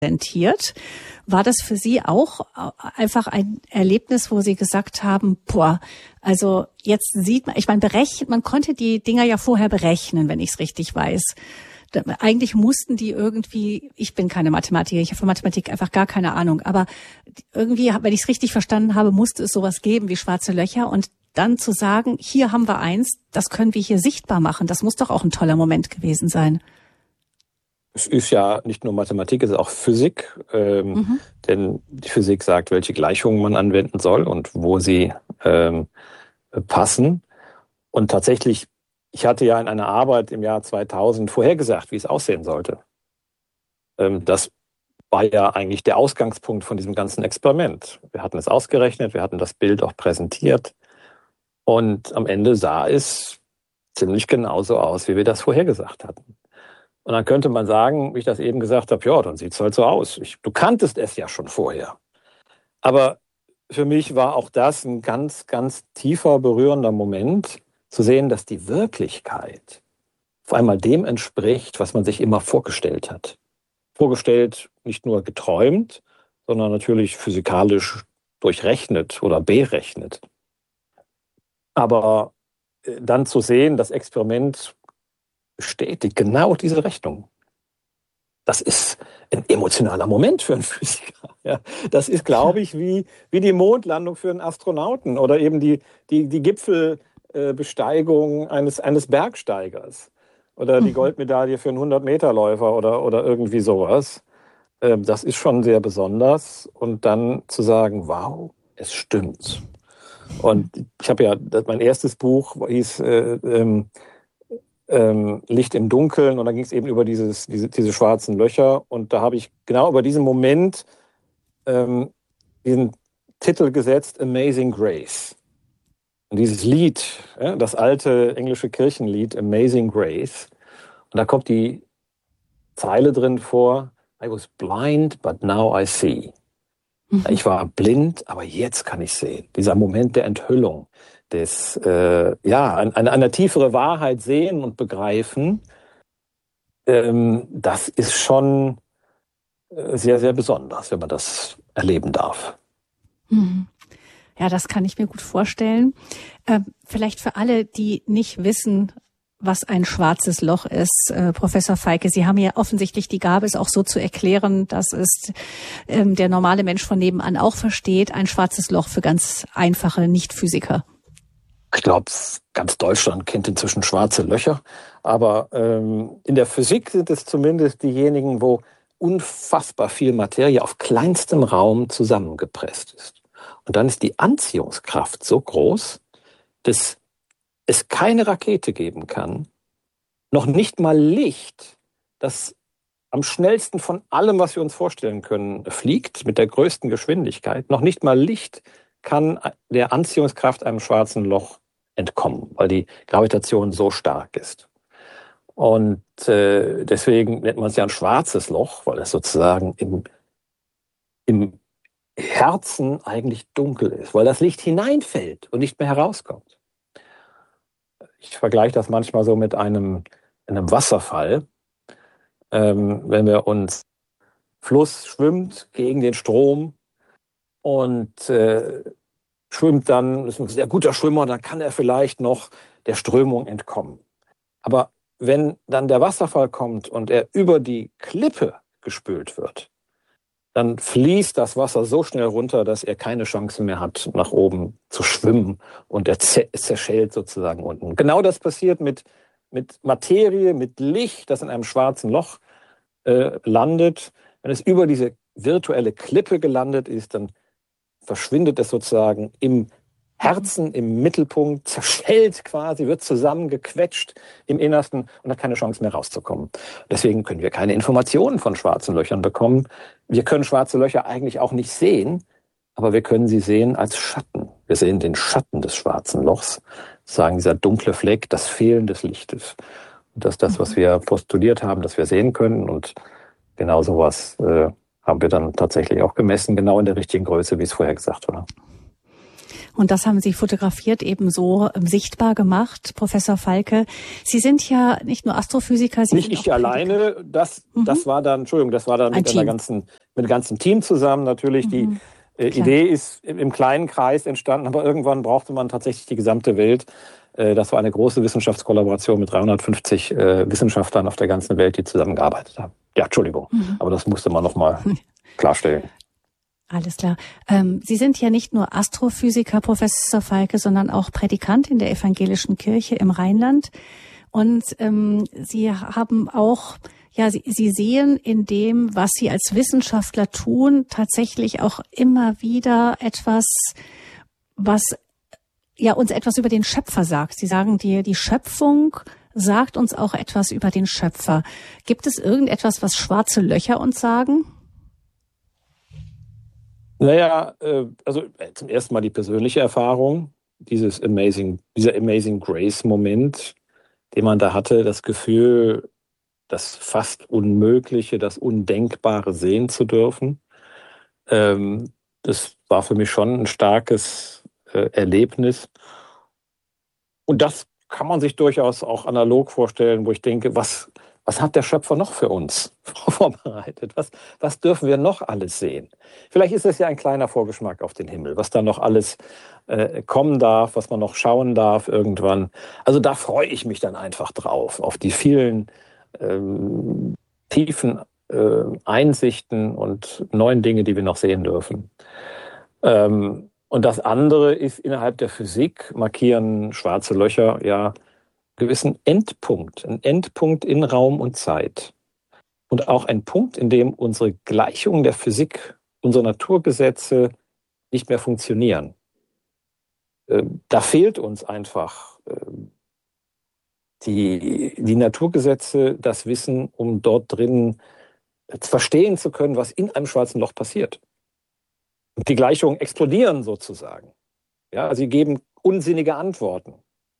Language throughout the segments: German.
präsentiert. War das für Sie auch einfach ein Erlebnis, wo Sie gesagt haben, boah, also jetzt sieht man, ich meine, man konnte die Dinger ja vorher berechnen, wenn ich es richtig weiß. Eigentlich mussten die irgendwie, ich bin keine Mathematikerin, ich habe von Mathematik einfach gar keine Ahnung, aber irgendwie, wenn ich es richtig verstanden habe, musste es sowas geben wie schwarze Löcher und dann zu sagen, hier haben wir eins, das können wir hier sichtbar machen, das muss doch auch ein toller Moment gewesen sein. Es ist ja nicht nur Mathematik, es ist auch Physik, denn die Physik sagt, welche Gleichungen man anwenden soll und wo sie passen. Und tatsächlich, ich hatte ja in einer Arbeit im Jahr 2000 vorhergesagt, wie es aussehen sollte. Das war ja eigentlich der Ausgangspunkt von diesem ganzen Experiment. Wir hatten es ausgerechnet, wir hatten das Bild auch präsentiert und am Ende sah es ziemlich genauso aus, wie wir das vorhergesagt hatten. Und dann könnte man sagen, wie ich das eben gesagt habe, ja, dann sieht es halt so aus. Du kanntest es ja schon vorher. Aber für mich war auch das ein ganz, ganz tiefer, berührender Moment, zu sehen, dass die Wirklichkeit auf einmal dem entspricht, was man sich immer vorgestellt hat. Vorgestellt, nicht nur geträumt, sondern natürlich physikalisch durchrechnet oder berechnet. Aber dann zu sehen, das Experiment bestätigt genau diese Rechnung. Das ist ein emotionaler Moment für einen Physiker. Ja, das ist, glaube ich, wie die Mondlandung für einen Astronauten oder eben die Gipfelbesteigung eines Bergsteigers oder die Goldmedaille für einen 100-Meter-Läufer oder irgendwie sowas. Das ist schon sehr besonders. Und dann zu sagen, wow, es stimmt. Und ich habe ja, mein erstes Buch hieß Licht im Dunkeln und da ging es eben über diese schwarzen Löcher und da habe ich genau über diesen Moment diesen Titel gesetzt, Amazing Grace. Und dieses Lied, ja, das alte englische Kirchenlied Amazing Grace, und da kommt die Zeile drin vor, I was blind, but now I see. Ich war blind, aber jetzt kann ich sehen. Dieser Moment der Enthüllung, eine tiefere Wahrheit sehen und begreifen, das ist schon sehr, sehr besonders, wenn man das erleben darf. Ja, das kann ich mir gut vorstellen. Vielleicht für alle, die nicht wissen, was ein schwarzes Loch ist, Professor Feike, Sie haben ja offensichtlich die Gabe, es auch so zu erklären, dass es der normale Mensch von nebenan auch versteht. Ein schwarzes Loch für ganz einfache Nicht-Physiker. Ich glaube, ganz Deutschland kennt inzwischen schwarze Löcher, aber in der Physik sind es zumindest diejenigen, wo unfassbar viel Materie auf kleinstem Raum zusammengepresst ist. Und dann ist die Anziehungskraft so groß, dass es keine Rakete geben kann, noch nicht mal Licht, das am schnellsten von allem, was wir uns vorstellen können, fliegt, mit der größten Geschwindigkeit, noch nicht mal Licht kann der Anziehungskraft einem schwarzen Loch entkommen, weil die Gravitation so stark ist. Und deswegen nennt man es ja ein schwarzes Loch, weil es sozusagen im Herzen eigentlich dunkel ist, weil das Licht hineinfällt und nicht mehr herauskommt. Ich vergleiche das manchmal so mit einem Wasserfall. Wenn wir uns Fluss schwimmt gegen den Strom und schwimmt dann, ist ein sehr guter Schwimmer, dann kann er vielleicht noch der Strömung entkommen. Aber wenn dann der Wasserfall kommt und er über die Klippe gespült wird, dann fließt das Wasser so schnell runter, dass er keine Chance mehr hat, nach oben zu schwimmen und er zerschellt sozusagen unten. Genau das passiert mit Materie, mit Licht, das in einem schwarzen Loch landet. Wenn es über diese virtuelle Klippe gelandet ist, dann verschwindet es sozusagen im Herzen, im Mittelpunkt, zerschellt quasi, wird zusammengequetscht im Innersten und hat keine Chance mehr rauszukommen. Deswegen können wir keine Informationen von schwarzen Löchern bekommen. Wir können schwarze Löcher eigentlich auch nicht sehen, aber wir können sie sehen als Schatten. Wir sehen den Schatten des schwarzen Lochs, sozusagen dieser dunkle Fleck, das Fehlen des Lichtes. Und das ist das, was wir postuliert haben, dass wir sehen können. Und genau sowas haben wir dann tatsächlich auch gemessen, genau in der richtigen Größe, wie es vorher gesagt wurde. Und das haben Sie fotografiert eben so sichtbar gemacht, Professor Falke. Sie sind ja nicht nur Astrophysiker, Sie nicht sind ich alleine, das war dann mit einem ganzen Team zusammen natürlich. Die Idee ist im kleinen Kreis entstanden, aber irgendwann brauchte man tatsächlich die gesamte Welt. Das war eine große Wissenschaftskollaboration mit 350 Wissenschaftlern auf der ganzen Welt, die zusammengearbeitet haben. Ja, Entschuldigung, aber das musste man nochmal klarstellen. Alles klar. Sie sind ja nicht nur Astrophysiker, Professor Falke, sondern auch Prädikant in der evangelischen Kirche im Rheinland. Und Sie haben auch, Sie sehen in dem, was Sie als Wissenschaftler tun, tatsächlich auch immer wieder etwas, was uns etwas über den Schöpfer sagt. Sie sagen, die Schöpfung sagt uns auch etwas über den Schöpfer. Gibt es irgendetwas, was schwarze Löcher uns sagen? Naja, also zum ersten Mal die persönliche Erfahrung, dieser Amazing Grace-Moment, den man da hatte, das Gefühl, das fast Unmögliche, das Undenkbare sehen zu dürfen. Das war für mich schon ein starkes Erlebnis. Und das kann man sich durchaus auch analog vorstellen, wo ich denke, was hat der Schöpfer noch für uns vorbereitet? Was dürfen wir noch alles sehen? Vielleicht ist es ja ein kleiner Vorgeschmack auf den Himmel, was da noch alles kommen darf, was man noch schauen darf irgendwann. Also da freue ich mich dann einfach drauf, auf die vielen tiefen Einsichten und neuen Dinge, die wir noch sehen dürfen. Und das andere ist, innerhalb der Physik markieren schwarze Löcher ja gewissen Endpunkt, ein Endpunkt in Raum und Zeit. Und auch ein Punkt, in dem unsere Gleichungen der Physik, unsere Naturgesetze nicht mehr funktionieren. Da fehlt uns einfach die Naturgesetze, das Wissen, um dort drin verstehen zu können, was in einem schwarzen Loch passiert. Die Gleichungen explodieren sozusagen. Ja, sie geben unsinnige Antworten.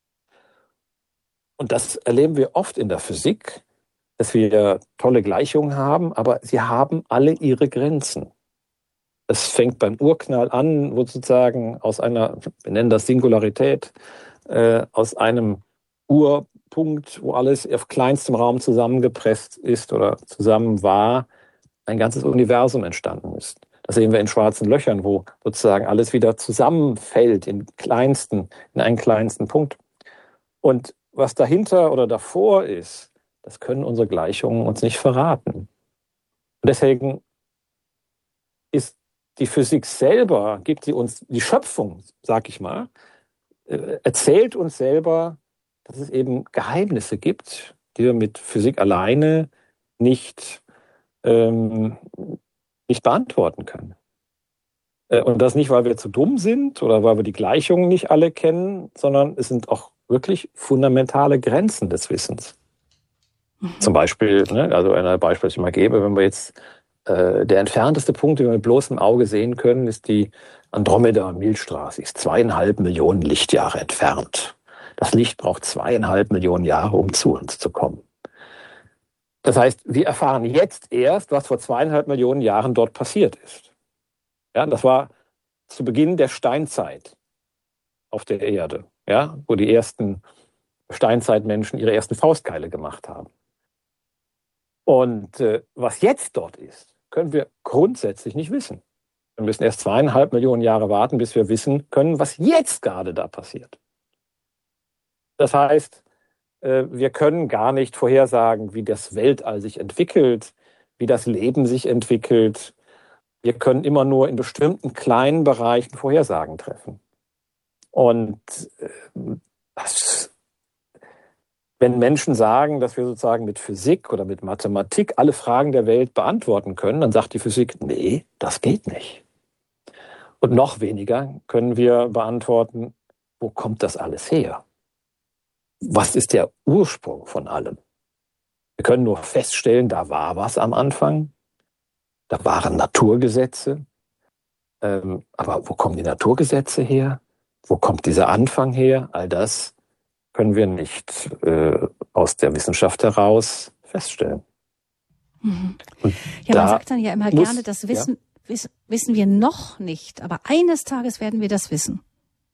Und das erleben wir oft in der Physik, dass wir tolle Gleichungen haben, aber sie haben alle ihre Grenzen. Es fängt beim Urknall an, wo sozusagen aus einer, wir nennen das Singularität, aus einem Urpunkt, wo alles auf kleinstem Raum zusammengepresst ist oder zusammen war, ein ganzes Universum entstanden ist. Das sehen wir in schwarzen Löchern, wo sozusagen alles wieder zusammenfällt in einen kleinsten Punkt. Und was dahinter oder davor ist, das können unsere Gleichungen uns nicht verraten. Und deswegen ist die Physik selber, gibt sie uns, die Schöpfung, sag ich mal, erzählt uns selber, dass es eben Geheimnisse gibt, die wir mit Physik alleine nicht beantworten können. Und das nicht, weil wir zu dumm sind oder weil wir die Gleichungen nicht alle kennen, sondern es sind auch wirklich fundamentale Grenzen des Wissens. Zum Beispiel, also ein Beispiel, das ich mal gebe, wenn wir jetzt der entfernteste Punkt, den wir mit bloßem Auge sehen können, ist die Andromeda-Milchstraße. Ist 2,5 Millionen Lichtjahre entfernt. Das Licht braucht 2,5 Millionen Jahre, um zu uns zu kommen. Das heißt, wir erfahren jetzt erst, was vor 2,5 Millionen Jahren dort passiert ist. Ja, das war zu Beginn der Steinzeit auf der Erde, ja, wo die ersten Steinzeitmenschen ihre ersten Faustkeile gemacht haben. Und was jetzt dort ist, können wir grundsätzlich nicht wissen. Wir müssen erst 2,5 Millionen Jahre warten, bis wir wissen können, was jetzt gerade da passiert. Das heißt, wir können gar nicht vorhersagen, wie das Weltall sich entwickelt, wie das Leben sich entwickelt. Wir können immer nur in bestimmten kleinen Bereichen Vorhersagen treffen. Und wenn Menschen sagen, dass wir sozusagen mit Physik oder mit Mathematik alle Fragen der Welt beantworten können, dann sagt die Physik, nee, das geht nicht. Und noch weniger können wir beantworten, wo kommt das alles her? Was ist der Ursprung von allem? Wir können nur feststellen, da war was am Anfang, da waren Naturgesetze, aber wo kommen die Naturgesetze her? Wo kommt dieser Anfang her? All das können wir nicht aus der Wissenschaft heraus feststellen. Mhm. Ja, man sagt dann ja immer gerne, das wissen wir noch nicht, aber eines Tages werden wir das wissen.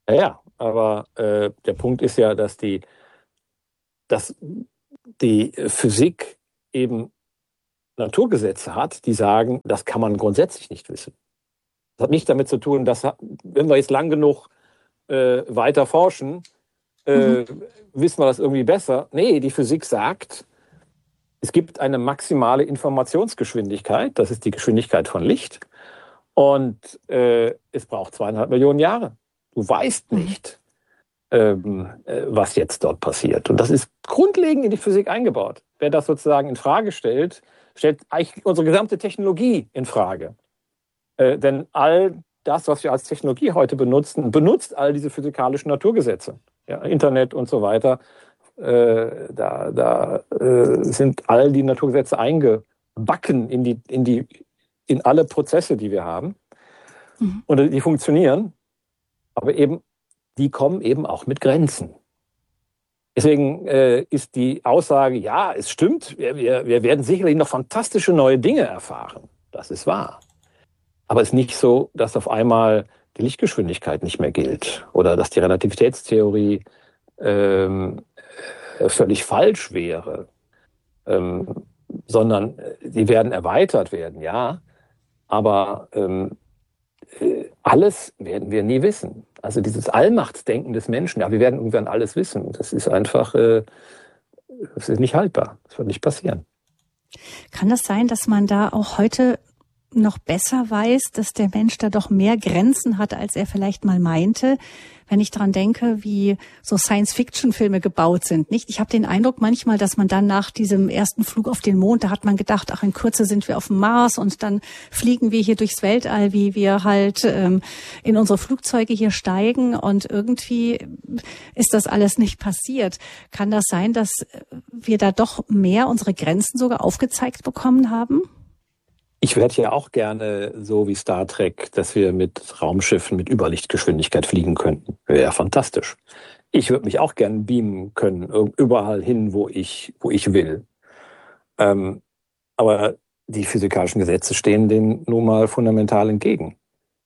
Ja, aber der Punkt ist ja, dass die Physik eben Naturgesetze hat, die sagen, das kann man grundsätzlich nicht wissen. Das hat nichts damit zu tun, dass, wenn wir jetzt lang genug weiter forschen, Mhm. wissen wir das irgendwie besser. Nee, die Physik sagt, es gibt eine maximale Informationsgeschwindigkeit, das ist die Geschwindigkeit von Licht, und es braucht 2,5 Millionen Jahre. Du weißt Mhm. nicht, was jetzt dort passiert. Und das ist grundlegend in die Physik eingebaut. Wer das sozusagen in Frage stellt, stellt eigentlich unsere gesamte Technologie in Frage. Denn all das, was wir als Technologie heute benutzen, benutzt all diese physikalischen Naturgesetze. Ja, Internet und so weiter. Da sind all die Naturgesetze eingebacken in alle Prozesse, die wir haben. Mhm. Und die funktionieren, aber eben, die kommen eben auch mit Grenzen. Deswegen ist die Aussage, ja, es stimmt, wir werden sicherlich noch fantastische neue Dinge erfahren. Das ist wahr. Aber es ist nicht so, dass auf einmal die Lichtgeschwindigkeit nicht mehr gilt oder dass die Relativitätstheorie ähm, völlig falsch wäre, ähm, sondern die werden erweitert werden, ja. Aber alles werden wir nie wissen. Also dieses Allmachtsdenken des Menschen, ja, wir werden irgendwann alles wissen. Das ist einfach, das ist nicht haltbar. Das wird nicht passieren. Kann es sein, dass man da auch heute noch besser weiß, dass der Mensch da doch mehr Grenzen hat, als er vielleicht mal meinte? Wenn ich dran denke, wie so Science-Fiction-Filme gebaut sind, nicht? Ich habe den Eindruck manchmal, dass man dann nach diesem ersten Flug auf den Mond, da hat man gedacht, ach, in Kürze sind wir auf dem Mars und dann fliegen wir hier durchs Weltall, wie wir halt in unsere Flugzeuge hier steigen, und irgendwie ist das alles nicht passiert. Kann das sein, dass wir da doch mehr unsere Grenzen sogar aufgezeigt bekommen haben? Ich werde ja auch gerne so wie Star Trek, dass wir mit Raumschiffen mit Überlichtgeschwindigkeit fliegen könnten. Wäre ja fantastisch. Ich würde mich auch gerne beamen können, überall hin, wo ich will. Ähm, aber die physikalischen Gesetze stehen denen nun mal fundamental entgegen.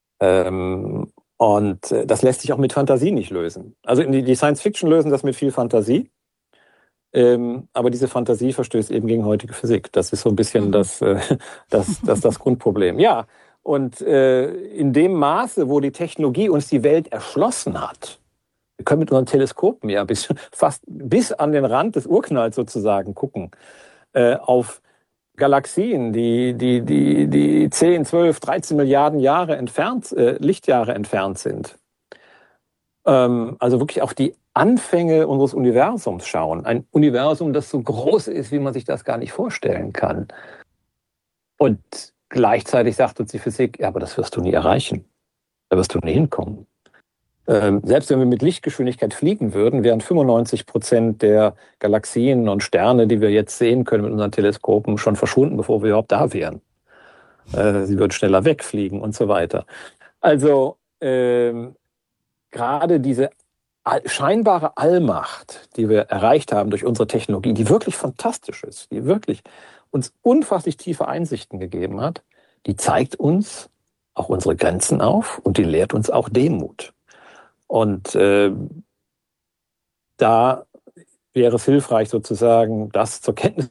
Und das lässt sich auch mit Fantasie nicht lösen. Also die Science Fiction lösen das mit viel Fantasie. Aber diese Fantasie verstößt eben gegen heutige Physik. Das ist so ein bisschen Mhm. das Grundproblem. Ja, und in dem Maße, wo die Technologie uns die Welt erschlossen hat, wir können mit unseren Teleskopen ja fast bis an den Rand des Urknalls sozusagen gucken, auf Galaxien, die 10, 12, 13 Milliarden Jahre entfernt, Lichtjahre entfernt sind. Also wirklich auf die Anfänge unseres Universums schauen. Ein Universum, das so groß ist, wie man sich das gar nicht vorstellen kann. Und gleichzeitig sagt uns die Physik, ja, aber das wirst du nie erreichen. Da wirst du nie hinkommen. Selbst wenn wir mit Lichtgeschwindigkeit fliegen würden, wären 95% der Galaxien und Sterne, die wir jetzt sehen können mit unseren Teleskopen, schon verschwunden, bevor wir überhaupt da wären. Sie würden schneller wegfliegen und so weiter. Also gerade diese scheinbare Allmacht, die wir erreicht haben durch unsere Technologie, die wirklich fantastisch ist, die wirklich uns unfasslich tiefe Einsichten gegeben hat, die zeigt uns auch unsere Grenzen auf und die lehrt uns auch Demut. Und da wäre es hilfreich, sozusagen das zur Kenntnis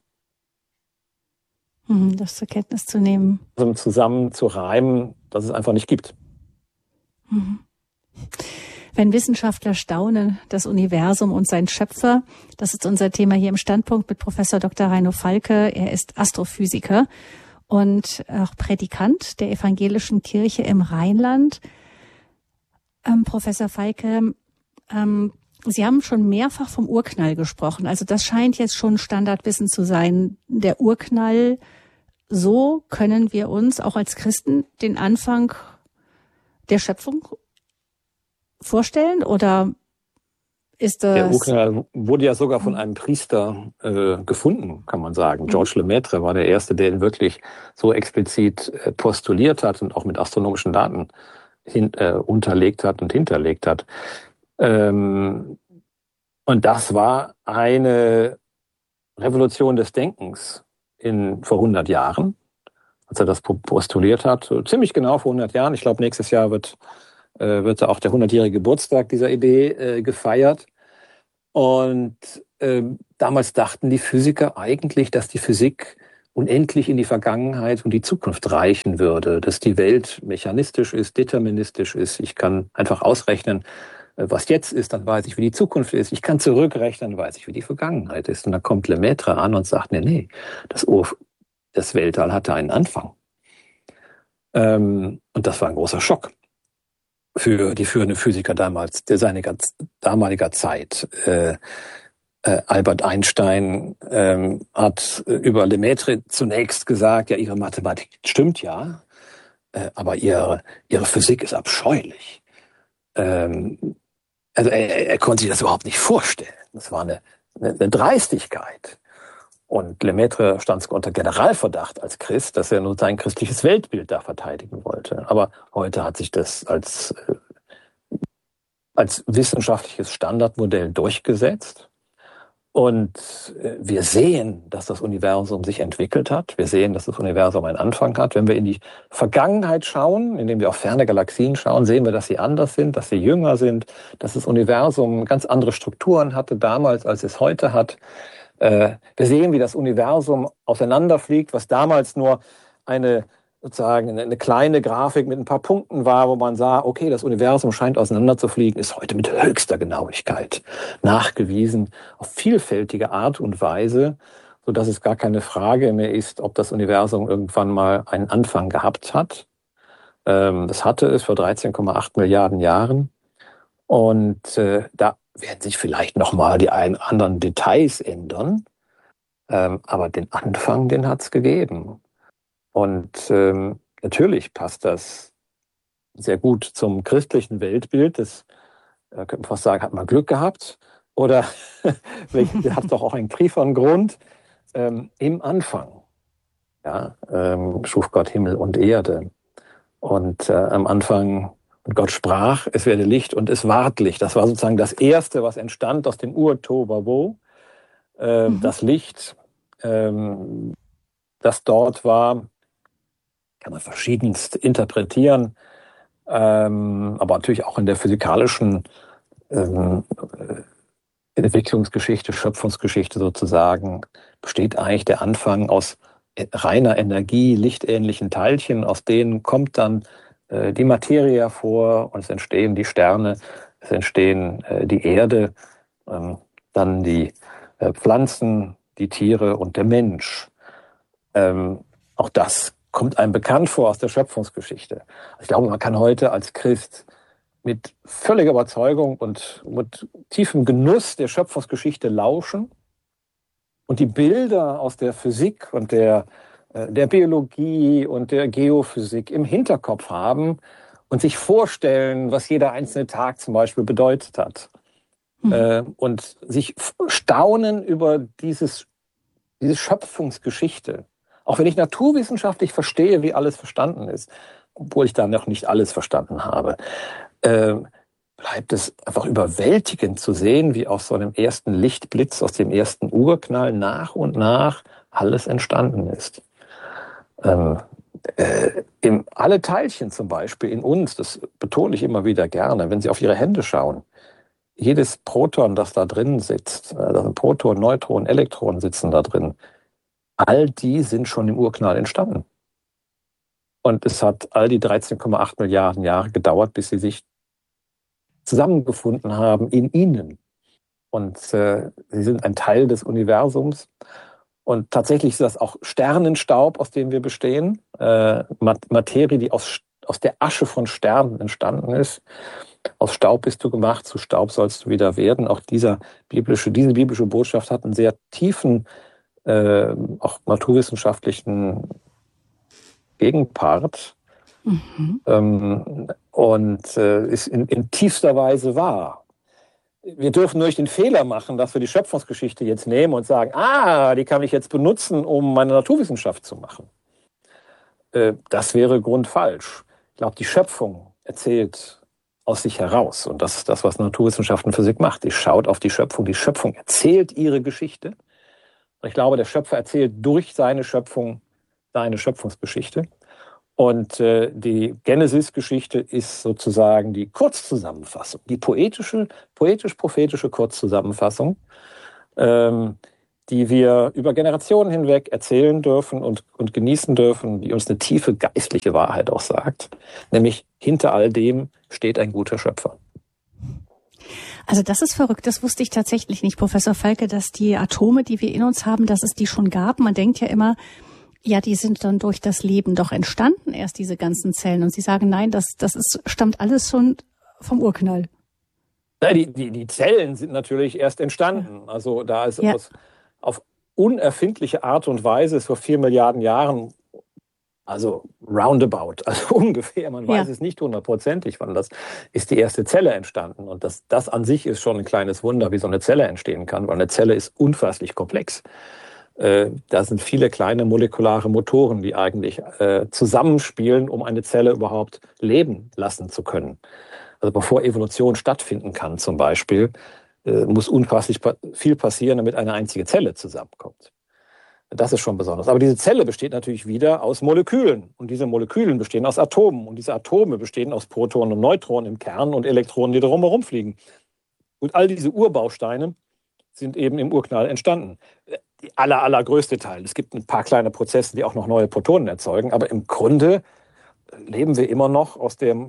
Das zur Kenntnis zu nehmen. zusammen zu reimen, dass es einfach nicht gibt. Mhm. Wenn Wissenschaftler staunen, das Universum und sein Schöpfer, das ist unser Thema hier im Standpunkt mit Professor Dr. Heino Falke. Er ist Astrophysiker und auch Prädikant der Evangelischen Kirche im Rheinland. Professor Falke, Sie haben schon mehrfach vom Urknall gesprochen. Also das scheint jetzt schon Standardwissen zu sein. Der Urknall, so können wir uns auch als Christen den Anfang der Schöpfung vorstellen, oder ist Der das? Urknall wurde ja sogar von einem Priester gefunden, kann man sagen. Georges Lemaitre war der Erste, der ihn wirklich so explizit postuliert hat und auch mit astronomischen Daten unterlegt hat und hinterlegt hat. Und das war eine Revolution des Denkens vor 100 Jahren, als er das postuliert hat. Ziemlich genau vor 100 Jahren. Ich glaube, nächstes Jahr wird wird auch der 100-jährige Geburtstag dieser Idee gefeiert. Und damals dachten die Physiker eigentlich, dass die Physik unendlich in die Vergangenheit und die Zukunft reichen würde, dass die Welt mechanistisch ist, deterministisch ist. Ich kann einfach ausrechnen, was jetzt ist, dann weiß ich, wie die Zukunft ist. Ich kann zurückrechnen, dann weiß ich, wie die Vergangenheit ist. Und dann kommt Lemaitre an und sagt, nee, das Weltall hatte einen Anfang. Und das war ein großer Schock für die führenden Physiker damals, damaliger Zeit. Albert Einstein hat über Lemaitre zunächst gesagt, ja, ihre Mathematik stimmt ja, aber ihre Physik ist abscheulich. Also er konnte sich das überhaupt nicht vorstellen. Das war eine Dreistigkeit. Und Lemaitre stand unter Generalverdacht als Christ, dass er nur sein christliches Weltbild da verteidigen wollte. Aber heute hat sich das als wissenschaftliches Standardmodell durchgesetzt. Und wir sehen, dass das Universum sich entwickelt hat. Wir sehen, dass das Universum einen Anfang hat. Wenn wir in die Vergangenheit schauen, indem wir auf ferne Galaxien schauen, sehen wir, dass sie anders sind, dass sie jünger sind, dass das Universum ganz andere Strukturen hatte damals, als es heute hat. Wir sehen, wie das Universum auseinanderfliegt, was damals nur eine kleine Grafik mit ein paar Punkten war, wo man sah, okay, das Universum scheint auseinanderzufliegen, ist heute mit höchster Genauigkeit nachgewiesen, auf vielfältige Art und Weise, so dass es gar keine Frage mehr ist, ob das Universum irgendwann mal einen Anfang gehabt hat. Das hatte es vor 13,8 Milliarden Jahren. Und da werden sich vielleicht nochmal die ein anderen Details ändern, aber den Anfang, den hat es gegeben. Und natürlich passt das sehr gut zum christlichen Weltbild. Das könnte man fast sagen, hat man Glück gehabt. Oder hat doch auch einen tieferen Grund. Im Anfang schuf Gott Himmel und Erde. Und am Anfang, und Gott sprach, es werde Licht und es ward Licht. Das war sozusagen das Erste, was entstand aus dem Ur-Tohuwabohu. Das Licht, das dort war, kann man verschiedenst interpretieren, aber natürlich auch in der physikalischen Entwicklungsgeschichte, Schöpfungsgeschichte sozusagen, besteht eigentlich der Anfang aus reiner Energie, lichtähnlichen Teilchen, aus denen kommt dann die Materie hervor und es entstehen die Sterne, es entstehen die Erde, dann die Pflanzen, die Tiere und der Mensch. Auch das kommt einem bekannt vor aus der Schöpfungsgeschichte. Ich glaube, man kann heute als Christ mit völliger Überzeugung und mit tiefem Genuss der Schöpfungsgeschichte lauschen und die Bilder aus der Physik und der Biologie und der Geophysik im Hinterkopf haben und sich vorstellen, was jeder einzelne Tag zum Beispiel bedeutet hat. Und sich staunen über diese Schöpfungsgeschichte. Auch wenn ich naturwissenschaftlich verstehe, wie alles verstanden ist, obwohl ich da noch nicht alles verstanden habe, bleibt es einfach überwältigend zu sehen, wie aus so einem ersten Lichtblitz, aus dem ersten Urknall nach und nach alles entstanden ist. Alle Teilchen zum Beispiel in uns, das betone ich immer wieder gerne, wenn Sie auf Ihre Hände schauen, jedes Proton, das da drin sitzt, also Proton, Neutron, Elektron sitzen da drin, all die sind schon im Urknall entstanden. Und es hat all die 13,8 Milliarden Jahre gedauert, bis sie sich zusammengefunden haben in ihnen. Und sie sind ein Teil des Universums. Und tatsächlich ist das auch Sternenstaub, aus dem wir bestehen. Materie, die aus der Asche von Sternen entstanden ist. Aus Staub bist du gemacht, zu Staub sollst du wieder werden. Auch diese biblische Botschaft hat einen sehr tiefen, auch naturwissenschaftlichen Gegenpart. Und ist in tiefster Weise wahr. Wir dürfen nur nicht den Fehler machen, dass wir die Schöpfungsgeschichte jetzt nehmen und sagen, die kann ich jetzt benutzen, um meine Naturwissenschaft zu machen. Das wäre grundfalsch. Ich glaube, die Schöpfung erzählt aus sich heraus. Und das ist das, was Naturwissenschaft und Physik macht. Die schaut auf die Schöpfung. Die Schöpfung erzählt ihre Geschichte. Und ich glaube, der Schöpfer erzählt durch seine Schöpfung seine Schöpfungsgeschichte. Und die Genesis-Geschichte ist sozusagen die Kurzzusammenfassung, die poetisch-prophetische Kurzzusammenfassung, die wir über Generationen hinweg erzählen dürfen und genießen dürfen, die uns eine tiefe geistliche Wahrheit auch sagt. Nämlich, hinter all dem steht ein guter Schöpfer. Also das ist verrückt, das wusste ich tatsächlich nicht, Professor Falke, dass die Atome, die wir in uns haben, dass es die schon gab. Man denkt ja immer, ja, die sind dann durch das Leben doch entstanden, erst diese ganzen Zellen. Und Sie sagen, nein, stammt alles schon vom Urknall. Die Zellen sind natürlich erst entstanden. Ja. Also da ist auf unerfindliche Art und Weise vor 4 Milliarden Jahren, also roundabout, also ungefähr, man weiß es nicht 100%, wann das ist die erste Zelle entstanden. Und das an sich ist schon ein kleines Wunder, wie so eine Zelle entstehen kann, weil eine Zelle ist unfasslich komplex. Da sind viele kleine molekulare Motoren, die eigentlich zusammenspielen, um eine Zelle überhaupt leben lassen zu können. Also bevor Evolution stattfinden kann zum Beispiel, muss unfasslich viel passieren, damit eine einzige Zelle zusammenkommt. Das ist schon besonders. Aber diese Zelle besteht natürlich wieder aus Molekülen. Und diese Moleküle bestehen aus Atomen. Und diese Atome bestehen aus Protonen und Neutronen im Kern und Elektronen, die darum herumfliegen. Und all diese Urbausteine sind eben im Urknall entstanden. Die allergrößte Teil. Es gibt ein paar kleine Prozesse, die auch noch neue Protonen erzeugen. Aber im Grunde leben wir immer noch aus der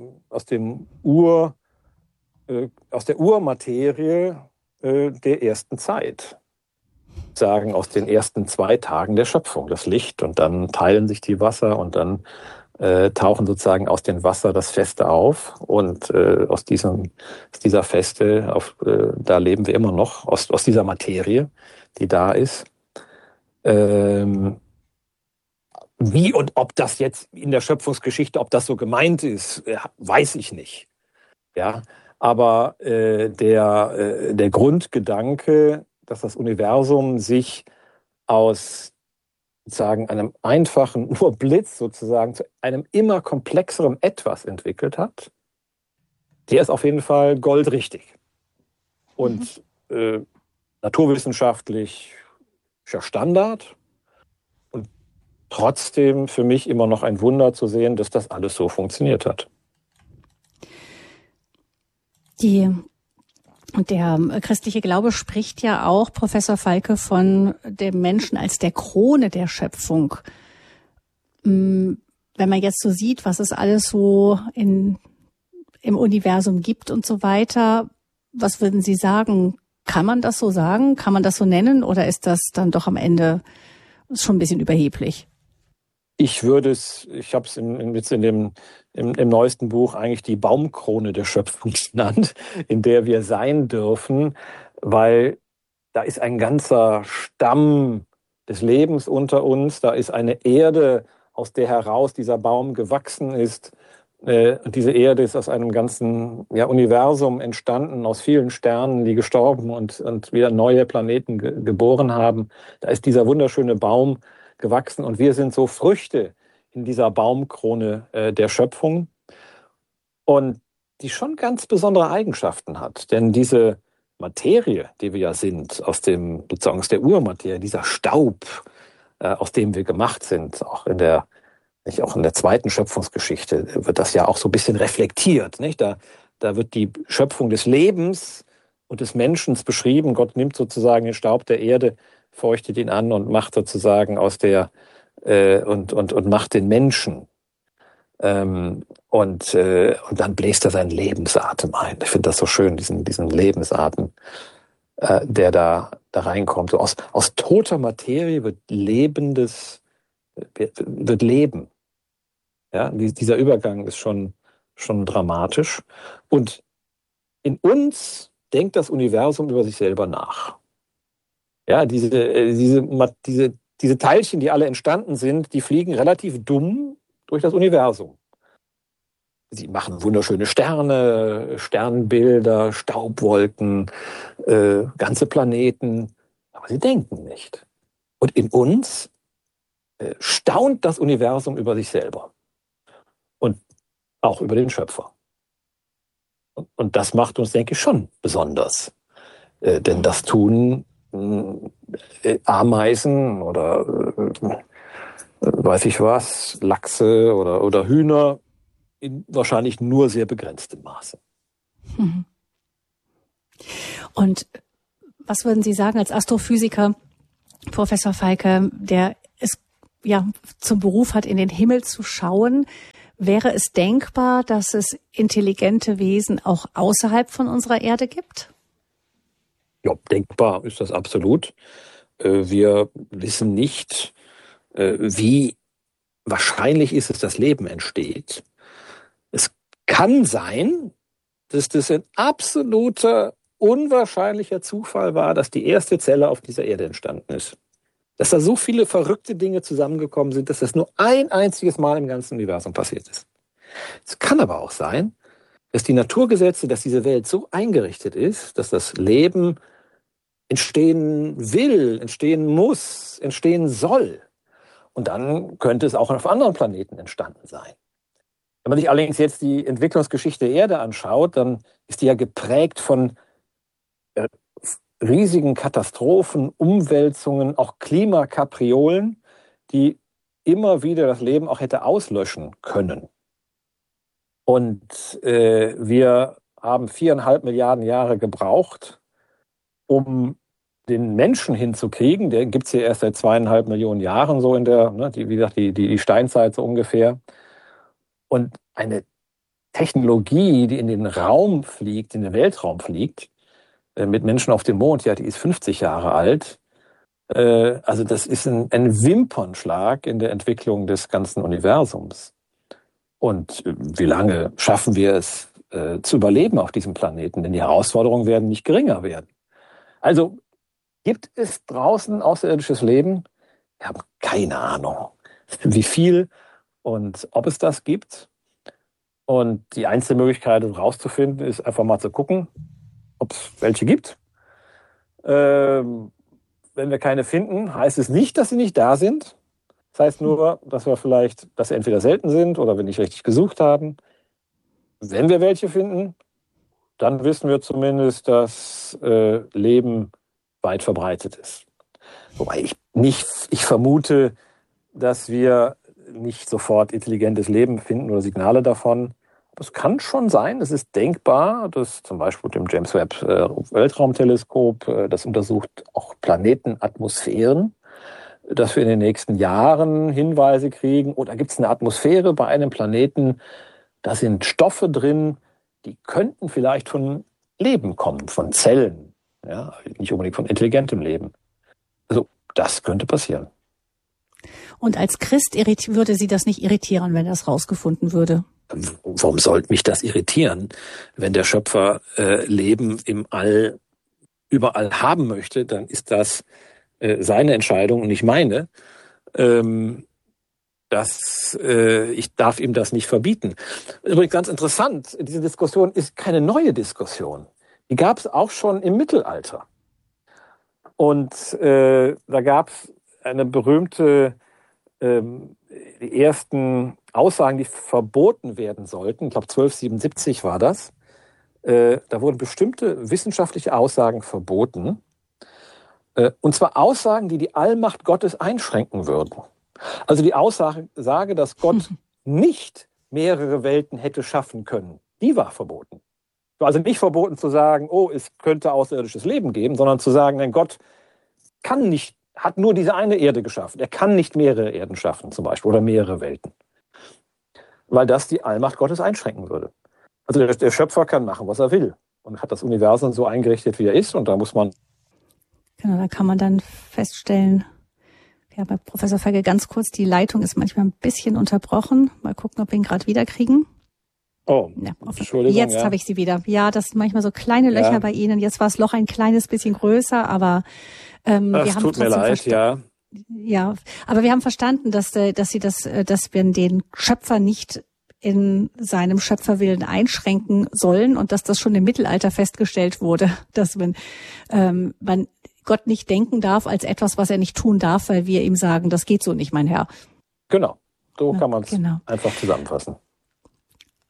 Urmaterie der ersten Zeit. Sagen aus den ersten 2 Tagen der Schöpfung, das Licht, und dann teilen sich die Wasser und dann tauchen sozusagen aus dem Wasser das Feste auf, und aus dieser Feste, da leben wir immer noch, aus dieser Materie, die da ist. Wie und ob das jetzt in der Schöpfungsgeschichte, ob das so gemeint ist, weiß ich nicht. Ja, aber der Grundgedanke, dass das Universum sich aus sozusagen einem einfachen Urblitz sozusagen zu einem immer komplexeren Etwas entwickelt hat, der ist auf jeden Fall goldrichtig. Und naturwissenschaftlich ist ja Standard. Und trotzdem für mich immer noch ein Wunder zu sehen, dass das alles so funktioniert hat. Und der christliche Glaube spricht ja auch, Professor Falke, von dem Menschen als der Krone der Schöpfung. Wenn man jetzt so sieht, was es alles so im Universum gibt und so weiter, was würden Sie sagen? Kann man das so sagen? Kann man das so nennen? Oder ist das dann doch am Ende schon ein bisschen überheblich? Ich habe es jetzt im neuesten Buch eigentlich die Baumkrone der Schöpfung genannt, in der wir sein dürfen, weil da ist ein ganzer Stamm des Lebens unter uns, da ist eine Erde, aus der heraus dieser Baum gewachsen ist. Und diese Erde ist aus einem ganzen Universum entstanden, aus vielen Sternen, die gestorben und wieder neue Planeten geboren haben. Da ist dieser wunderschöne Baum gewachsen, und wir sind so Früchte in dieser Baumkrone der Schöpfung, und die schon ganz besondere Eigenschaften hat. Denn diese Materie, die wir ja sind, sozusagen aus der Urmaterie, dieser Staub, aus dem wir gemacht sind, auch in der zweiten Schöpfungsgeschichte wird das ja auch so ein bisschen reflektiert, nicht? Da wird die Schöpfung des Lebens und des Menschen beschrieben. Gott nimmt sozusagen den Staub der Erde, feuchtet ihn an und macht sozusagen und macht den Menschen. Und dann bläst er seinen Lebensatem ein. Ich finde das so schön, diesen Lebensatem, der da reinkommt. So aus toter Materie wird Leben. Ja, dieser Übergang ist schon dramatisch. Und in uns denkt das Universum über sich selber nach. Ja, diese Teilchen, die alle entstanden sind, die fliegen relativ dumm durch das Universum. Sie machen wunderschöne Sterne, Sternbilder, Staubwolken, ganze Planeten, aber sie denken nicht. Und in uns staunt das Universum über sich selber und auch über den Schöpfer. Und das macht uns, denke ich, schon besonders. Denn das tun Ameisen oder weiß ich was, Lachse oder Hühner in wahrscheinlich nur sehr begrenztem Maße. Und was würden Sie sagen als Astrophysiker, Professor Falke, der es ja zum Beruf hat, in den Himmel zu schauen? Wäre es denkbar, dass es intelligente Wesen auch außerhalb von unserer Erde gibt? Ja, denkbar ist das absolut. Wir wissen nicht, wie wahrscheinlich ist es, dass Leben entsteht. Es kann sein, dass das ein absoluter, unwahrscheinlicher Zufall war, dass die erste Zelle auf dieser Erde entstanden ist. Dass da so viele verrückte Dinge zusammengekommen sind, dass das nur ein einziges Mal im ganzen Universum passiert ist. Es kann aber auch sein, dass die Naturgesetze, dass diese Welt so eingerichtet ist, dass das Leben entstehen will, entstehen muss, entstehen soll. Und dann könnte es auch auf anderen Planeten entstanden sein. Wenn man sich allerdings jetzt die Entwicklungsgeschichte der Erde anschaut, dann ist die ja geprägt von riesigen Katastrophen, Umwälzungen, auch Klimakapriolen, die immer wieder das Leben auch hätte auslöschen können. Und wir haben 4,5 Milliarden Jahre gebraucht, um den Menschen hinzukriegen. Der gibt es ja erst seit 2,5 Millionen Jahren so in der, wie gesagt, die Steinzeit so ungefähr. Und eine Technologie, die in den Raum fliegt, in den Weltraum fliegt, mit Menschen auf dem Mond, ja, die ist 50 Jahre alt. Also das ist ein Wimpernschlag in der Entwicklung des ganzen Universums. Und wie lange schaffen wir es zu überleben auf diesem Planeten? Denn die Herausforderungen werden nicht geringer werden. Also gibt es draußen außerirdisches Leben? Wir haben keine Ahnung, wie viel und ob es das gibt. Und die einzige Möglichkeit, herauszufinden, ist einfach mal zu gucken, ob es welche gibt. Wenn wir keine finden, heißt es nicht, dass sie nicht da sind. Das heißt nur, dass sie entweder selten sind oder wir nicht richtig gesucht haben. Wenn wir welche finden, dann wissen wir zumindest, dass Leben weit verbreitet ist. Wobei ich vermute, dass wir nicht sofort intelligentes Leben finden oder Signale davon. Es kann schon sein, es ist denkbar, dass zum Beispiel mit dem James Webb Weltraumteleskop, das untersucht auch Planetenatmosphären, dass wir in den nächsten Jahren Hinweise kriegen, da gibt es eine Atmosphäre bei einem Planeten, da sind Stoffe drin, die könnten vielleicht von Leben kommen, von Zellen, ja, nicht unbedingt von intelligentem Leben. Also das könnte passieren. Und als Christ würde Sie das nicht irritieren, wenn das rausgefunden würde? Warum sollte mich das irritieren, wenn der Schöpfer Leben im All überall haben möchte? Dann ist das seine Entscheidung und nicht meine. Ich darf ihm das nicht verbieten. Übrigens ganz interessant, diese Diskussion ist keine neue Diskussion. Die gab es auch schon im Mittelalter. Und da gab es eine berühmte, die ersten Aussagen, die verboten werden sollten. Ich glaube 1277 war das. Da wurden bestimmte wissenschaftliche Aussagen verboten. Und zwar Aussagen, die Allmacht Gottes einschränken würden. Also die Aussage, dass Gott nicht mehrere Welten hätte schaffen können, die war verboten. Also nicht verboten zu sagen, es könnte außerirdisches Leben geben, sondern zu sagen, nein, Gott hat nur diese eine Erde geschaffen. Er kann nicht mehrere Erden schaffen zum Beispiel oder mehrere Welten. Weil das die Allmacht Gottes einschränken würde. Also der Schöpfer kann machen, was er will und hat das Universum so eingerichtet, wie er ist und da muss man... Genau, da kann man dann feststellen, ja, bei Professor Falke ganz kurz, die Leitung ist manchmal ein bisschen unterbrochen. Mal gucken, ob wir ihn gerade wiederkriegen. Oh, ja, Entschuldigung. Jetzt habe ich sie wieder. Ja, das sind manchmal so kleine Löcher bei Ihnen. Jetzt war das Loch ein kleines bisschen größer, aber wir haben tut mir leid, ja. Ja, aber wir haben verstanden, dass wir den Schöpfer nicht in seinem Schöpferwillen einschränken sollen und dass das schon im Mittelalter festgestellt wurde, dass man Gott nicht denken darf als etwas, was er nicht tun darf, weil wir ihm sagen, das geht so nicht, mein Herr. Genau, so kann man es einfach zusammenfassen.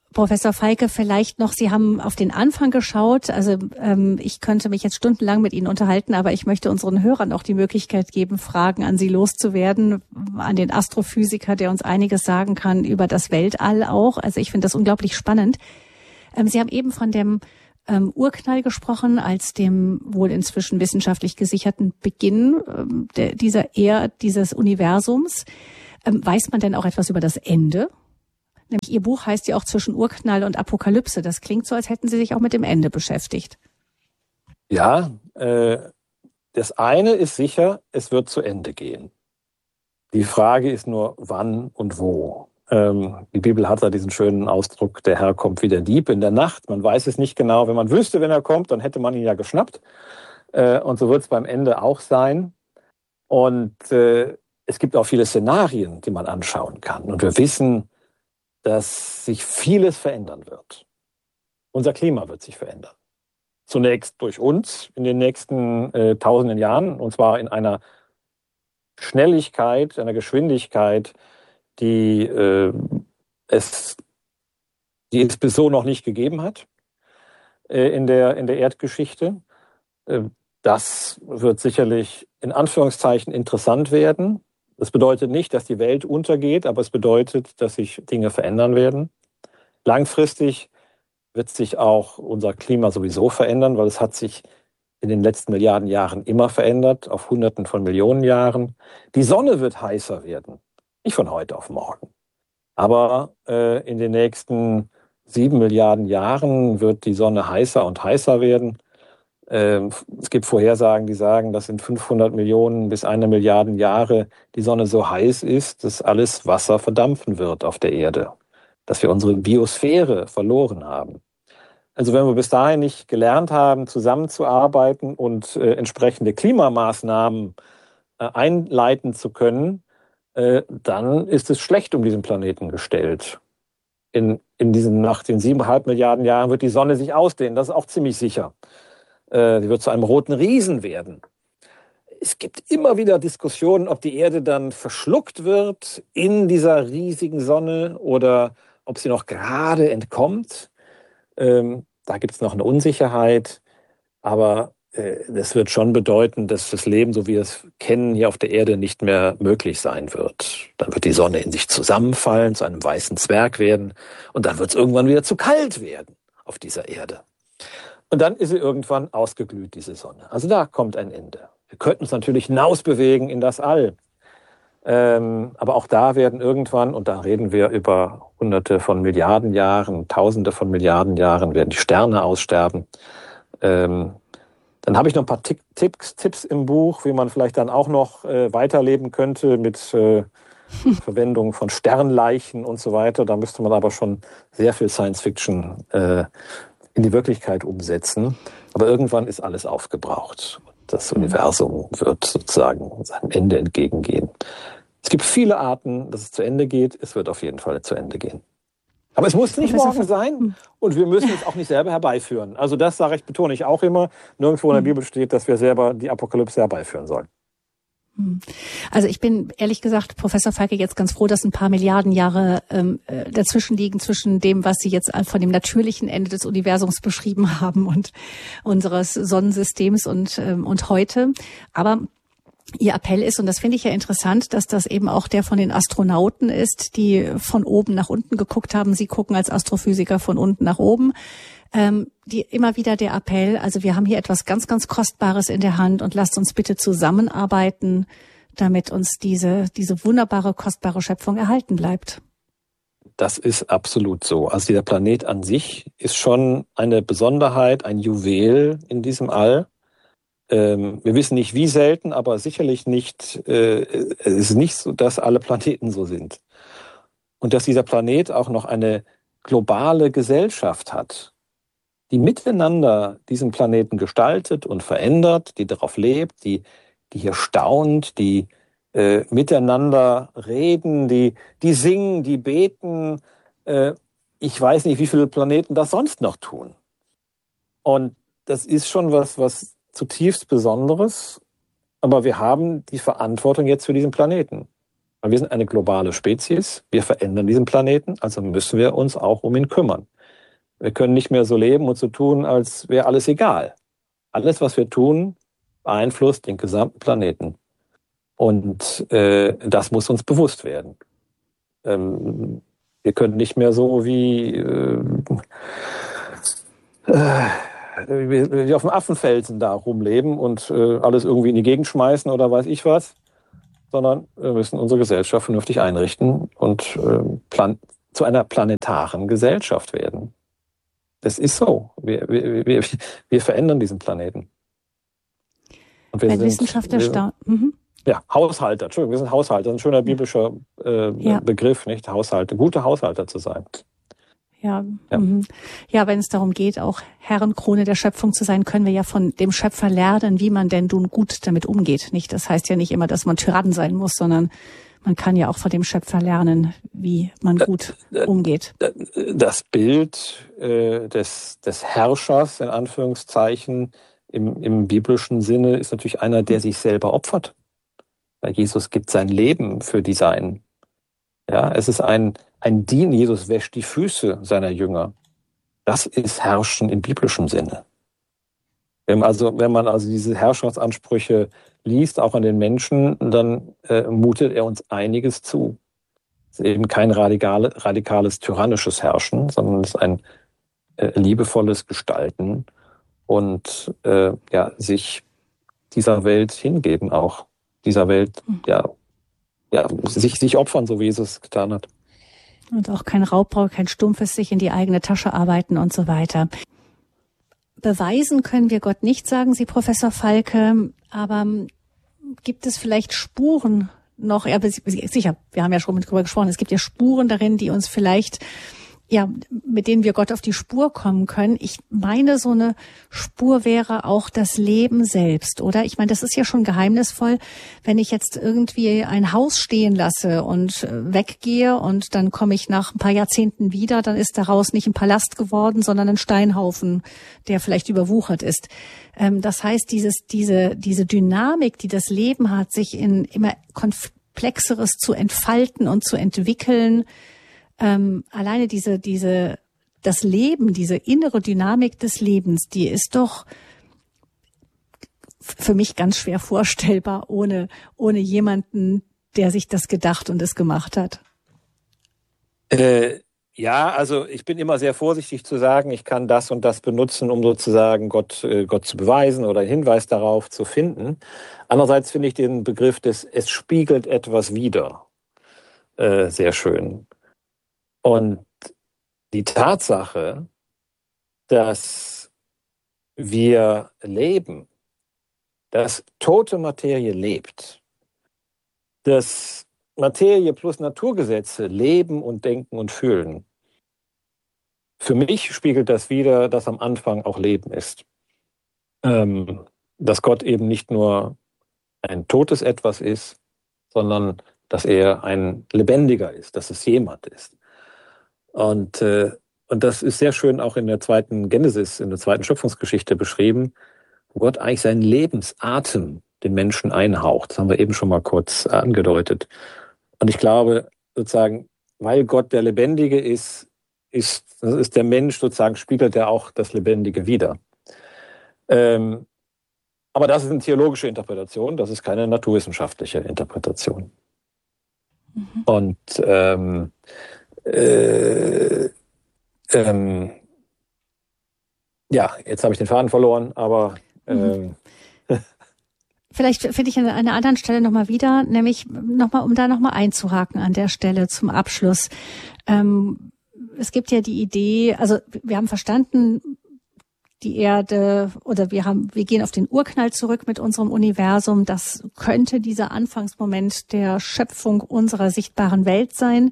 Professor Falke, vielleicht noch, Sie haben auf den Anfang geschaut. Also ich könnte mich jetzt stundenlang mit Ihnen unterhalten, aber ich möchte unseren Hörern auch die Möglichkeit geben, Fragen an Sie loszuwerden, an den Astrophysiker, der uns einiges sagen kann über das Weltall auch. Also ich finde das unglaublich spannend. Sie haben eben von dem Urknall gesprochen, als dem wohl inzwischen wissenschaftlich gesicherten Beginn dieses Universums. Weiß man denn auch etwas über das Ende? Nämlich Ihr Buch heißt ja auch Zwischen Urknall und Apokalypse. Das klingt so, als hätten Sie sich auch mit dem Ende beschäftigt. Ja, das eine ist sicher, es wird zu Ende gehen. Die Frage ist nur, wann und wo. Die Bibel hat da diesen schönen Ausdruck, der Herr kommt wie der Dieb in der Nacht. Man weiß es nicht genau. Wenn man wüsste, wenn er kommt, dann hätte man ihn ja geschnappt. Und so wird es beim Ende auch sein. Und es gibt auch viele Szenarien, die man anschauen kann. Und wir wissen, dass sich vieles verändern wird. Unser Klima wird sich verändern. Zunächst durch uns in den nächsten tausenden Jahren, und zwar in einer Schnelligkeit, einer Geschwindigkeit, die es bis so noch nicht gegeben hat in der Erdgeschichte. Das wird sicherlich in Anführungszeichen interessant werden. Das bedeutet nicht, dass die Welt untergeht, aber es bedeutet, dass sich Dinge verändern werden. Langfristig wird sich auch unser Klima sowieso verändern, weil es hat sich in den letzten Milliarden Jahren immer verändert, auf Hunderten von Millionen Jahren. Die Sonne wird heißer werden, nicht von heute auf morgen. Aber in den nächsten 7 Milliarden Jahren wird die Sonne heißer und heißer werden. Es gibt Vorhersagen, die sagen, dass in 500 Millionen bis 1 Milliarde Jahre die Sonne so heiß ist, dass alles Wasser verdampfen wird auf der Erde, dass wir unsere Biosphäre verloren haben. Also wenn wir bis dahin nicht gelernt haben, zusammenzuarbeiten und entsprechende Klimamaßnahmen einleiten zu können, dann ist es schlecht um diesen Planeten gestellt. Nach den 7,5 Milliarden Jahren wird die Sonne sich ausdehnen, das ist auch ziemlich sicher. Sie wird zu einem roten Riesen werden. Es gibt immer wieder Diskussionen, ob die Erde dann verschluckt wird in dieser riesigen Sonne oder ob sie noch gerade entkommt. Da gibt es noch eine Unsicherheit, aber das wird schon bedeuten, dass das Leben, so wie wir es kennen, hier auf der Erde nicht mehr möglich sein wird. Dann wird die Sonne in sich zusammenfallen, zu einem weißen Zwerg werden und dann wird es irgendwann wieder zu kalt werden auf dieser Erde. Und dann ist sie irgendwann ausgeglüht, diese Sonne. Also da kommt ein Ende. Wir könnten uns natürlich hinausbewegen in das All. Aber auch da werden irgendwann, und da reden wir über Hunderte von Milliarden Jahren, Tausende von Milliarden Jahren, werden die Sterne aussterben. Dann habe ich noch ein paar Tipps im Buch, wie man vielleicht dann auch noch weiterleben könnte mit Verwendung von Sternleichen und so weiter. Da müsste man aber schon sehr viel Science-Fiction in die Wirklichkeit umsetzen. Aber irgendwann ist alles aufgebraucht. Das Universum wird sozusagen seinem Ende entgegengehen. Es gibt viele Arten, dass es zu Ende geht. Es wird auf jeden Fall zu Ende gehen. Aber es muss nicht morgen sein und wir müssen es auch nicht selber herbeiführen. Also das betone ich auch immer. Nirgendwo in der Bibel steht, dass wir selber die Apokalypse herbeiführen sollen. Also ich bin ehrlich gesagt, Professor Falke, jetzt ganz froh, dass ein paar Milliarden Jahre dazwischen liegen, zwischen dem, was Sie jetzt von dem natürlichen Ende des Universums beschrieben haben und unseres Sonnensystems und heute. Aber Ihr Appell ist, und das finde ich ja interessant, dass das eben auch der von den Astronauten ist, die von oben nach unten geguckt haben. Sie gucken als Astrophysiker von unten nach oben. Die immer wieder der Appell, also wir haben hier etwas ganz, ganz Kostbares in der Hand und lasst uns bitte zusammenarbeiten, damit uns diese wunderbare, kostbare Schöpfung erhalten bleibt. Das ist absolut so. Also dieser Planet an sich ist schon eine Besonderheit, ein Juwel in diesem All. Wir wissen nicht, wie selten, aber sicherlich nicht, es ist nicht so, dass alle Planeten so sind. Und dass dieser Planet auch noch eine globale Gesellschaft hat, die miteinander diesen Planeten gestaltet und verändert, die darauf lebt, die hier staunt, die miteinander reden, die singen, die beten. Ich weiß nicht, wie viele Planeten das sonst noch tun. Und das ist schon was zutiefst Besonderes. Aber wir haben die Verantwortung jetzt für diesen Planeten. Weil wir sind eine globale Spezies, wir verändern diesen Planeten, also müssen wir uns auch um ihn kümmern. Wir können nicht mehr so leben und so tun, als wäre alles egal. Alles, was wir tun, beeinflusst den gesamten Planeten. Und das muss uns bewusst werden. Wir können nicht mehr so wie auf dem Affenfelsen da rumleben und alles irgendwie in die Gegend schmeißen oder weiß ich was, sondern wir müssen unsere Gesellschaft vernünftig einrichten und zu einer planetaren Gesellschaft werden. Das ist so. Wir verändern diesen Planeten. Und wir sind Wissenschaftler ja, Haushalter. Entschuldigung, wir sind Haushalter. Ein schöner biblischer Begriff, nicht? Haushalter, gute Haushalter zu sein. Ja, ja, wenn es darum geht, auch Herrenkrone der Schöpfung zu sein, können wir ja von dem Schöpfer lernen, wie man denn nun gut damit umgeht. Nicht? Das heißt ja nicht immer, dass man Tyrann sein muss, sondern man kann ja auch von dem Schöpfer lernen, wie man gut umgeht. Das Bild des Herrschers, in Anführungszeichen, im biblischen Sinne, ist natürlich einer, der sich selber opfert. Weil Jesus gibt sein Leben für die Seinen. Ja, es ist ein Dien. Jesus wäscht die Füße seiner Jünger. Das ist Herrschen im biblischen Sinne. Wenn man also diese Herrschaftsansprüche liest, auch an den Menschen, dann mutet er uns einiges zu. Es ist eben kein radikales, tyrannisches Herrschen, sondern es ist ein liebevolles Gestalten und sich dieser Welt hingeben auch. Dieser Welt, sich opfern, so wie Jesus getan hat. Und auch kein Raubbau, kein stumpfes sich in die eigene Tasche arbeiten und so weiter. Beweisen können wir Gott nicht, sagen Sie, Professor Falke, aber gibt es vielleicht Spuren noch? Ja, sicher, wir haben ja schon darüber gesprochen, es gibt ja Spuren darin, die uns vielleicht, mit denen wir Gott auf die Spur kommen können. Ich meine, so eine Spur wäre auch das Leben selbst, oder? Ich meine, das ist ja schon geheimnisvoll, wenn ich jetzt irgendwie ein Haus stehen lasse und weggehe und dann komme ich nach ein paar Jahrzehnten wieder, dann ist daraus nicht ein Palast geworden, sondern ein Steinhaufen, der vielleicht überwuchert ist. Das heißt, diese Dynamik, die das Leben hat, sich in immer Komplexeres zu entfalten und zu entwickeln, alleine das Leben, diese innere Dynamik des Lebens, die ist doch für mich ganz schwer vorstellbar, ohne jemanden, der sich das gedacht und es gemacht hat. Also ich bin immer sehr vorsichtig zu sagen, ich kann das und das benutzen, um sozusagen Gott zu beweisen oder einen Hinweis darauf zu finden. Andererseits finde ich den Begriff es spiegelt etwas wider sehr schön. Und die Tatsache, dass wir leben, dass tote Materie lebt, dass Materie plus Naturgesetze leben und denken und fühlen, für mich spiegelt das wider, dass am Anfang auch Leben ist. Dass Gott eben nicht nur ein totes Etwas ist, sondern dass er ein Lebendiger ist, dass es jemand ist. Und das ist sehr schön auch in der zweiten Genesis, in der zweiten Schöpfungsgeschichte beschrieben, wo Gott eigentlich seinen Lebensatem den Menschen einhaucht. Das haben wir eben schon mal kurz angedeutet. Und ich glaube, sozusagen, weil Gott der Lebendige ist der Mensch sozusagen, spiegelt er auch das Lebendige wider. Aber das ist eine theologische Interpretation, das ist keine naturwissenschaftliche Interpretation. Mhm. Und jetzt habe ich den Faden verloren, aber vielleicht finde ich an einer anderen Stelle nochmal wieder, nämlich nochmal, um da nochmal einzuhaken an der Stelle zum Abschluss. Es gibt ja die Idee, also wir haben verstanden, die Erde, oder wir gehen auf den Urknall zurück mit unserem Universum. Das könnte dieser Anfangsmoment der Schöpfung unserer sichtbaren Welt sein.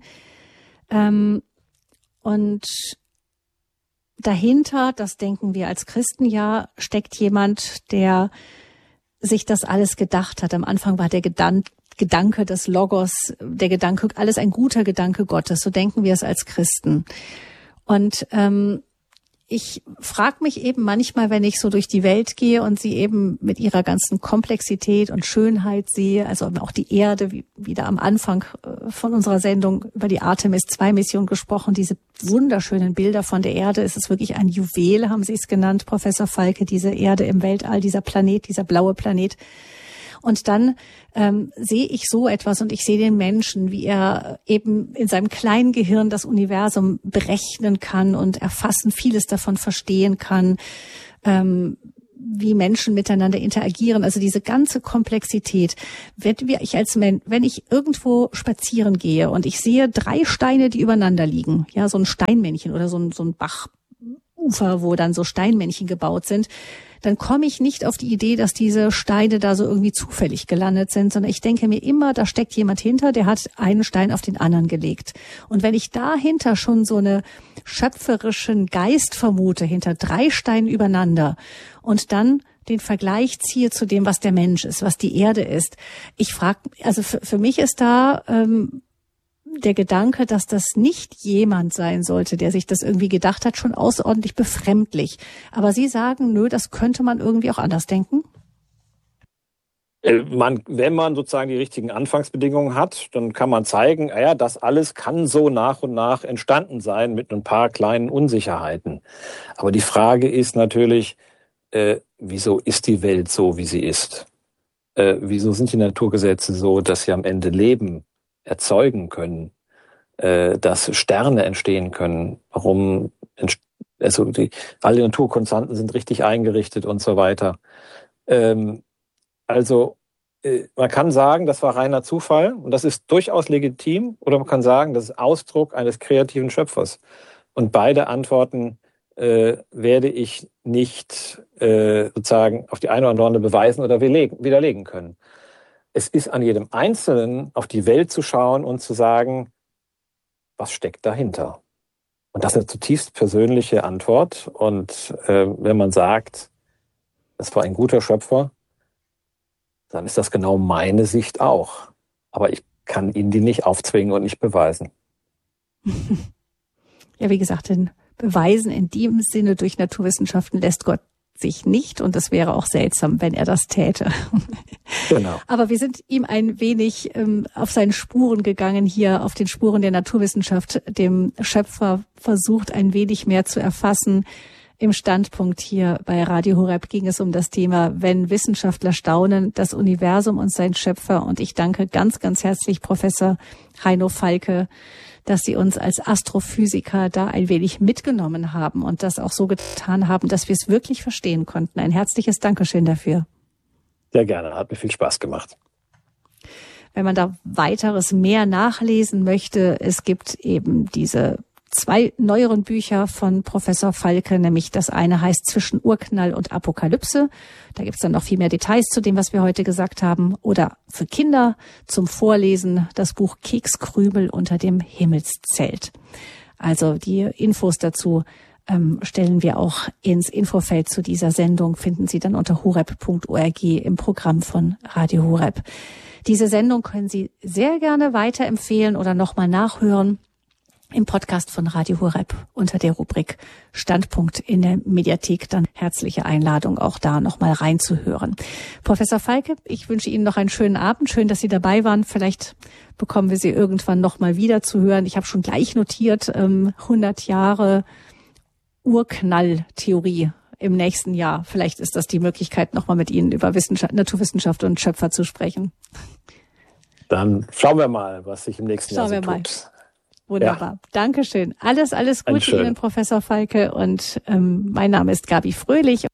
Und dahinter, das denken wir als Christen ja, steckt jemand, der sich das alles gedacht hat. Am Anfang war der Gedanke des Logos, der Gedanke, alles ein guter Gedanke Gottes. So denken wir es als Christen. Und ich frage mich eben manchmal, wenn ich so durch die Welt gehe und sie eben mit ihrer ganzen Komplexität und Schönheit sehe, also auch die Erde, wie wieder am Anfang von unserer Sendung über die Artemis-II-Mission gesprochen, diese wunderschönen Bilder von der Erde. Es ist wirklich ein Juwel, haben Sie es genannt, Professor Falke, diese Erde im Weltall, dieser Planet, dieser blaue Planet. Und dann sehe ich so etwas und ich sehe den Menschen, wie er eben in seinem kleinen Gehirn das Universum berechnen kann und erfassen, vieles davon verstehen kann, wie Menschen miteinander interagieren. Also diese ganze Komplexität. Wenn ich irgendwo spazieren gehe und ich sehe 3 Steine, die übereinander liegen, ja, so ein Steinmännchen oder so ein Bachufer, wo dann so Steinmännchen gebaut sind, dann komme ich nicht auf die Idee, dass diese Steine da so irgendwie zufällig gelandet sind, sondern ich denke mir immer, da steckt jemand hinter, der hat einen Stein auf den anderen gelegt. Und wenn ich dahinter schon so eine schöpferischen Geist vermute, hinter 3 Steinen übereinander und dann den Vergleich ziehe zu dem, was der Mensch ist, was die Erde ist. Ich frage, also für mich ist da der Gedanke, dass das nicht jemand sein sollte, der sich das irgendwie gedacht hat, schon außerordentlich befremdlich. Aber Sie sagen, nö, das könnte man irgendwie auch anders denken? Wenn man sozusagen die richtigen Anfangsbedingungen hat, dann kann man zeigen, das alles kann so nach und nach entstanden sein mit ein paar kleinen Unsicherheiten. Aber die Frage ist natürlich, wieso ist die Welt so, wie sie ist? Wieso sind die Naturgesetze so, dass sie am Ende Leben erzeugen können, dass Sterne entstehen können, alle Naturkonstanten sind richtig eingerichtet und so weiter. Man kann sagen, das war reiner Zufall und das ist durchaus legitim, oder man kann sagen, das ist Ausdruck eines kreativen Schöpfers. Und beide Antworten werde ich nicht sozusagen auf die eine oder andere beweisen oder widerlegen können. Es ist an jedem Einzelnen, auf die Welt zu schauen und zu sagen, was steckt dahinter? Und das ist eine zutiefst persönliche Antwort. Und wenn man sagt, das war ein guter Schöpfer, dann ist das genau meine Sicht auch. Aber ich kann Ihnen die nicht aufzwingen und nicht beweisen. Ja, wie gesagt, den Beweisen in dem Sinne durch Naturwissenschaften lässt Gott sich nicht, und das wäre auch seltsam, wenn er das täte. Genau. Aber wir sind ihm ein wenig auf seinen Spuren gegangen, hier auf den Spuren der Naturwissenschaft, dem Schöpfer versucht, ein wenig mehr zu erfassen. Im Standpunkt hier bei Radio Horeb ging es um das Thema, wenn Wissenschaftler staunen, das Universum und sein Schöpfer. Und ich danke ganz, ganz herzlich Professor Heino Falke, dass Sie uns als Astrophysiker da ein wenig mitgenommen haben und das auch so getan haben, dass wir es wirklich verstehen konnten. Ein herzliches Dankeschön dafür. Sehr gerne, hat mir viel Spaß gemacht. Wenn man da weiteres mehr nachlesen möchte, es gibt eben diese 2 neueren Bücher von Professor Falke, nämlich das eine heißt Zwischen Urknall und Apokalypse. Da gibt's dann noch viel mehr Details zu dem, was wir heute gesagt haben. Oder für Kinder zum Vorlesen das Buch Kekskrümel unter dem Himmelszelt. Also die Infos dazu stellen wir auch ins Infofeld zu dieser Sendung, finden Sie dann unter horeb.org im Programm von Radio Horeb. Diese Sendung können Sie sehr gerne weiterempfehlen oder nochmal nachhören im Podcast von Radio Horeb unter der Rubrik Standpunkt in der Mediathek. Dann herzliche Einladung, auch da nochmal reinzuhören. Professor Falke, ich wünsche Ihnen noch einen schönen Abend. Schön, dass Sie dabei waren. Vielleicht bekommen wir Sie irgendwann nochmal wieder zu hören. Ich habe schon gleich notiert, 100 Jahre Urknalltheorie im nächsten Jahr. Vielleicht ist das die Möglichkeit, nochmal mit Ihnen über Naturwissenschaft und Schöpfer zu sprechen. Dann schauen wir mal, was sich im nächsten Jahr so tut. Wunderbar. Ja. Dankeschön. Alles Gute Ihnen, Professor Falke. Und mein Name ist Gabi Fröhlich.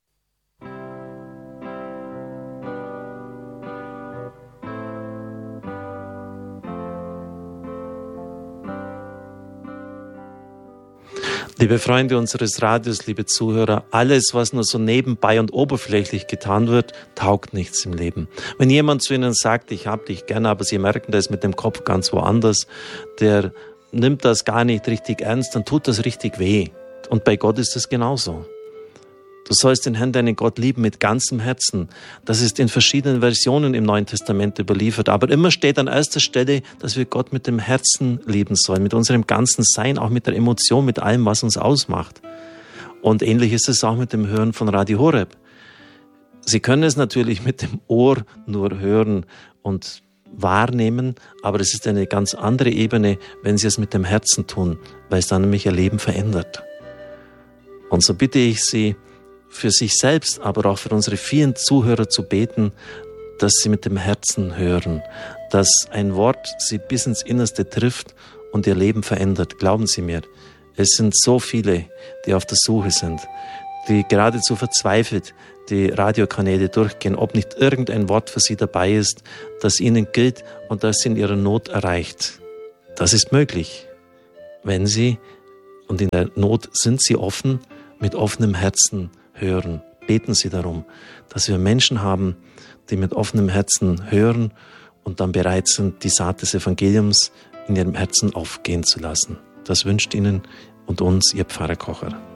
Liebe Freunde unseres Radios, liebe Zuhörer, alles, was nur so nebenbei und oberflächlich getan wird, taugt nichts im Leben. Wenn jemand zu Ihnen sagt, ich hab dich gerne, aber Sie merken, der ist mit dem Kopf ganz woanders, der nimmt das gar nicht richtig ernst, dann tut das richtig weh. Und bei Gott ist das genauso. Du sollst den Herrn, deinen Gott lieben mit ganzem Herzen. Das ist in verschiedenen Versionen im Neuen Testament überliefert. Aber immer steht an erster Stelle, dass wir Gott mit dem Herzen lieben sollen, mit unserem ganzen Sein, auch mit der Emotion, mit allem, was uns ausmacht. Und ähnlich ist es auch mit dem Hören von Radio Horeb. Sie können es natürlich mit dem Ohr nur hören und wahrnehmen, aber es ist eine ganz andere Ebene, wenn Sie es mit dem Herzen tun, weil es dann nämlich Ihr Leben verändert. Und so bitte ich Sie, für sich selbst, aber auch für unsere vielen Zuhörer zu beten, dass sie mit dem Herzen hören, dass ein Wort sie bis ins Innerste trifft und ihr Leben verändert. Glauben Sie mir, es sind so viele, die auf der Suche sind, die geradezu verzweifelt die Radiokanäle durchgehen, ob nicht irgendein Wort für sie dabei ist, das ihnen gilt und das sie in ihrer Not erreicht. Das ist möglich, wenn sie, und in der Not sind sie offen, mit offenem Herzen hören. Beten Sie darum, dass wir Menschen haben, die mit offenem Herzen hören und dann bereit sind, die Saat des Evangeliums in ihrem Herzen aufgehen zu lassen. Das wünscht Ihnen und uns Ihr Pfarrer Kocher.